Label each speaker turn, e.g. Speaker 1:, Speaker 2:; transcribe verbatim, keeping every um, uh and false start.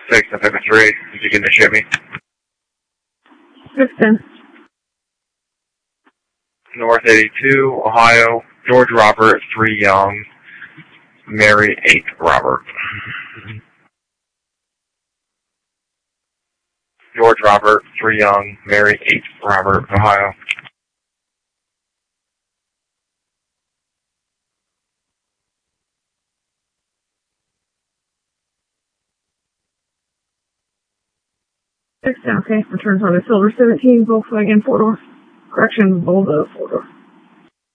Speaker 1: six and fifty-three. If you can ship me.
Speaker 2: six ten.
Speaker 1: North eighty-two, Ohio. George Robert, three Young. Mary, eight Robert. George Robert, three Young. Mary, eight Robert, Ohio.
Speaker 2: six ten, okay. Return target Silver seventeen, Volkswagen four door. Correction, Volvo four door.